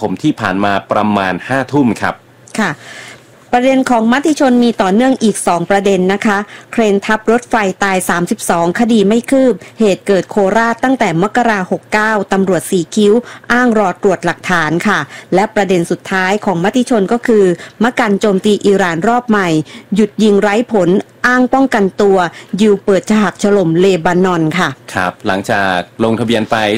คมที่ผ่านมาประมาณ 5 ทุ่มครับค่ะประเด็นของมติชนมีต่อเนื่องอีก2ประเด็นนะคะเครนทับรถไฟตาย32คดีไม่คืบเหตุเกิดโคราชตั้งแต่มกราคม69ตำรวจ4คิ้วอ้างรอตรวจหลักฐานค่ะและประเด็นสุดท้ายของมติชนก็คือมะกันโจมตีอิหร่านรอบใหม่หยุดยิงไร้ผลอ้างป้องกันตัวยิวเปิดฉากถล่มเลบานอนค่ะครับหลังจากลงทะเบียนไป